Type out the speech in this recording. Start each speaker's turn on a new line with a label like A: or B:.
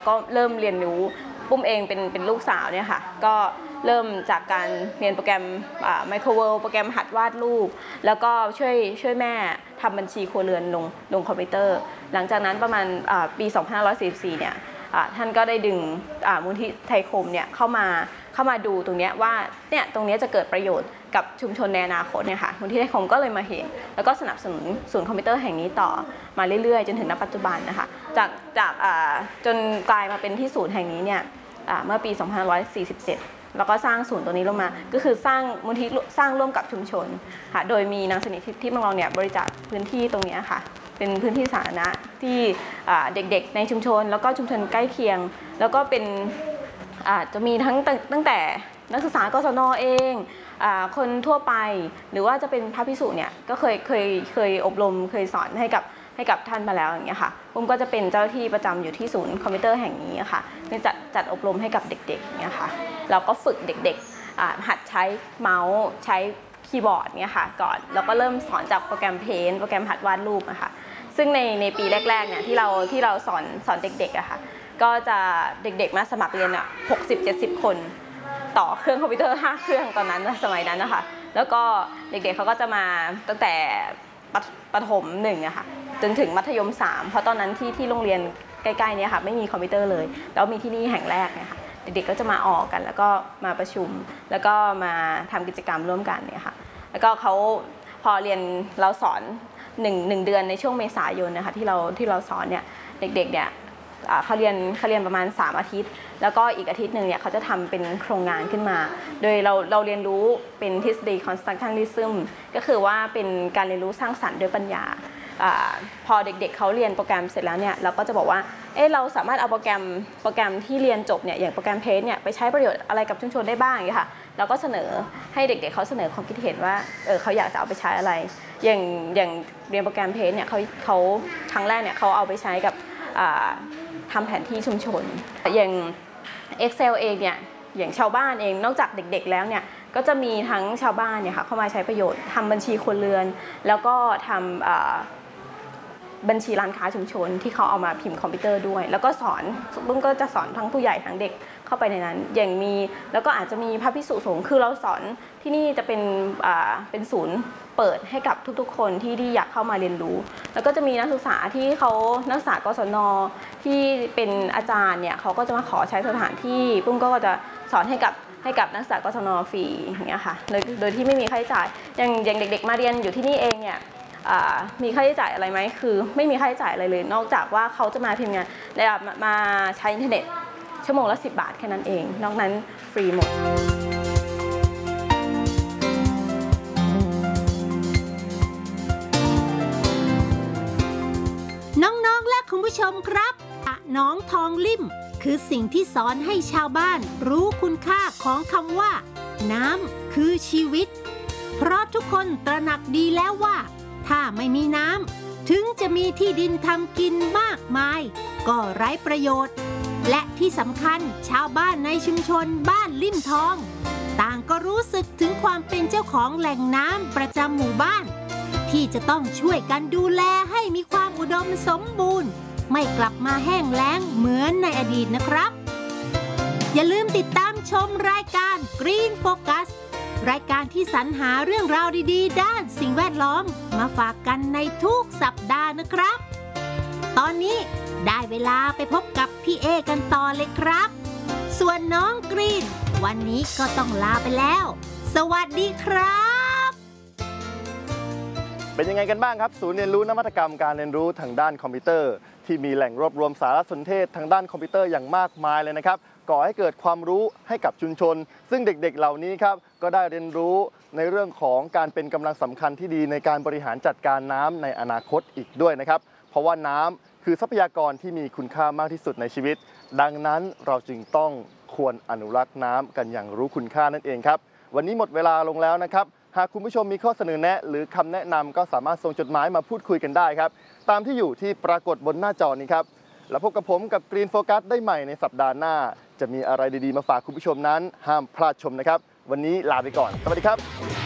A: ก็เริ่มเรียนรู้ปุ้มเองเป็นลูกสาวเนี่ยค่ะก็เริ่มจากการเรียนโปรแกรมไมโครเวิลด์โปรแกรมหัดวาดรูปแล้วก็ช่วยแม่ทำบัญชีครัวเรือนลงคอมพิวเตอร์หลังจากนั้นประมาณปี 2544 เนี่ยท่านก็ได้ดึงมูลที่ไทยคมเนี่ยเข้ามาดูตรงนี้ว่าเนี่ยตรงนี้จะเกิดประโยชน์กับชุมชนในอนาคตเนี่ยค่ะมูลที่ไทยคมก็เลยมาเห็นแล้วก็สนับสนุนศูนย์คอมพิวเตอร์แห่งนี้ต่อมาเรื่อยๆจนถึงณปัจจุบันนะคะจากจนกลายมาเป็นที่ศูนย์แห่งนี้เนี่ยเมื่อปี 2547 แล้วก็สร้างศูนย์ตัวนี้ลงมาก็คือสร้างมูลที่สร้างร่วมกับชุมชนค่ะโดยมีนางสนิทที่เราเนี่ยบริจาคพื้นที่ตรงนี้ค่ะเป็นพื้นที่สาธารณะที่เด็กๆในชุมชนแล้วก็ชุมชนใกล้เคียงแล้วก็เป็นจะมีตั้งแต่นักศึกษากศน.เองคนทั่วไปหรือว่าจะเป็นพระภิกษุเนี่ยก็เคยอบรมเคยสอนให้กับท่านมาแล้วอย่างเงี้ยค่ะผมก็จะเป็นเจ้าที่ประจำอยู่ที่ศูนย์คอมพิวเตอร์แห่งนี้ค่ะจัดอบรมให้กับเด็กๆอย่างเงี้ยค่ะเราก็ฝึกเด็กๆหัดใช้เมาส์ใช้คีย์บอร์ดเนี่ยค่ะก่อนแล้วก็เริ่มสอนจากโปรแกรมเพนท์โปรแกรมหัดวาดรูปนะคะซึ่งในปีแรกๆเนี่ยที่เราสอนเด็กๆอะค่ะก็จะเด็กๆมาสมัครเรียน60-70 คนต่อเครื่องคอมพิวเตอร์5 เครื่องตอนนั้นสมัยนั้นนะคะแล้วก็เด็กๆเขาก็จะมาตั้งแต่ประถม1อะค่ะจนถึงมัธยม3เพราะตอนนั้นที่โรงเรียนใกล้ๆนี้ค่ะไม่มีคอมพิวเตอร์เลยแล้วมีที่นี่แห่งแรกเนี่ยค่ะเด็กๆก็จะมาออกกันแล้วก็มาประชุมแล้วก็มาทำกิจกรรมร่วมกันเนี่ยค่ะแล้วก็เขาพอเรียนเราสอน1 เดือนในช่วงเมษายนนะคะที่เราสอนเนี่ยเด็กๆเนี่ยเขาเรียนประมาณ3 อาทิตย์แล้วก็อีกอาทิตย์หนึ่งเนี่ยเขาจะทำเป็นโครงงานขึ้นมาโดยเราเรียนรู้เป็นทฤษฎี constructionism ก็คือว่าเป็นการเรียนรู้สร้างสรรค์ด้วยปัญญาพอเด็กๆเขาเรียนโปรแกรมเสร็จแล้วเนี่ยเราก็จะบอกว่าเราสามารถเอาโปรแกรมที่เรียนจบเนี่ยอย่างโปรแกรมเพนท์เนี่ยไปใช้ประโยชน์อะไรกับชุมชนได้บ้างอย่างเงี้ยค่ะเราก็เสนอให้เด็กๆเขาเสนอความคิดเห็นว่าเขาอยากจะเอาไปใช้อะไรอย่างเรียนโปรแกรมเพนท์เนี่ยเขาครั้งแรกเนี่ยเขาเอาไปใช้กับทำแผนที่ชุมชนอย่าง Excel เองเนี่ยอย่างชาวบ้านเองนอกจากเด็กๆแล้วเนี่ยก็จะมีทั้งชาวบ้านเนี่ยค่ะเข้ามาใช้ประโยชน์ทำบัญชีครัวเรือนแล้วก็ทำบัญชีร้านค้าชุมชนที่เขาเอามาพิมพ์คอมพิวเตอร์ด้วยแล้วก็สอนบุ้งก็จะสอนทั้งผู้ใหญ่ทั้งเด็กเข้าไปในนั้นอย่างมีแล้วก็อาจจะมีพระภิกษุสงฆ์คือเราสอนที่นี่จะเป็นศูนย์เปิดให้กับทุกๆคนที่อยากเข้ามาเรียนรู้แล้วก็จะมีนักศึกษาที่เขานักศึกษากศน.ที่เป็นอาจารย์เนี่ยเขาก็จะมาขอใช้สถานที่ปุ้งก็จะสอนให้กับนักศึกษากศน.ฟรีอย่างเงี้ยค่ะโดยที่ไม่มีค่าใช้จ่ายอย่างเด็กๆมาเรียนอยู่ที่นี่เองเนี่ยมีค่าใช้จ่ายอะไรไหมคือไม่มีค่าใช้จ่ายอะไรเลยนอกจากว่าเขาจะมาพิมพ์งานและมาใช้อินเทอร์เน็ตชั่วโมงละ10 บาทแค่นั้นเองนอกนั้นฟรีหมด
B: น้องๆและคุณผู้ชมครับน้องทองลิ่มคือสิ่งที่สอนให้ชาวบ้านรู้คุณค่าของคำว่าน้ำคือชีวิตเพราะทุกคนตระหนักดีแล้วว่าถ้าไม่มีน้ำถึงจะมีที่ดินทำกินมากมายก็ไร้ประโยชน์และที่สำคัญชาวบ้านในชุมชนบ้านลิ่มทองต่างก็รู้สึกถึงความเป็นเจ้าของแหล่งน้ำประจำหมู่บ้านที่จะต้องช่วยกันดูแลให้มีความอุดมสมบูรณ์ไม่กลับมาแห้งแล้งเหมือนในอดีตนะครับอย่าลืมติดตามชมรายการ Green Focus รายการที่สรรหาเรื่องราวดีๆด้านสิ่งแวดล้อมมาฝากกันในทุกสัปดาห์นะครับตอนนี้ได้เวลาไปพบกับพี่เอกันต่อเลยครับส่วนน้องกรีนวันนี้ก็ต้องลาไปแล้วสวัสดีครับ
C: เป็นยังไงกันบ้างครับศูนย์เรียนรู้นวัตกรรมการเรียนรู้ทางด้านคอมพิวเตอร์ที่มีแหล่งรวบรวมสารสนเทศทางด้านคอมพิวเตอร์อย่างมากมายเลยนะครับก่อให้เกิดความรู้ให้กับชุมชนซึ่งเด็กๆเหล่านี้ครับก็ได้เรียนรู้ในเรื่องของการเป็นกำลังสำคัญที่ดีในการบริหารจัดการน้ำในอนาคตอีกด้วยนะครับเพราะว่าน้ำคือทรัพยากรที่มีคุณค่ามากที่สุดในชีวิตดังนั้นเราจึงต้องควรอนุรักษ์น้ำกันอย่างรู้คุณค่านั่นเองครับวันนี้หมดเวลาลงแล้วนะครับหากคุณผู้ชมมีข้อเสนอแนะหรือคำแนะนำก็สามารถส่งจดหมายมาพูดคุยกันได้ครับตามที่อยู่ที่ปรากฏบนหน้าจอนี้ครับแล้วพบกับผมกับ Green Focus ได้ใหม่ในสัปดาห์หน้าจะมีอะไรดีๆมาฝากคุณผู้ชมนั้นห้ามพลาดชมนะครับวันนี้ลาไปก่อนสวัสดีครับ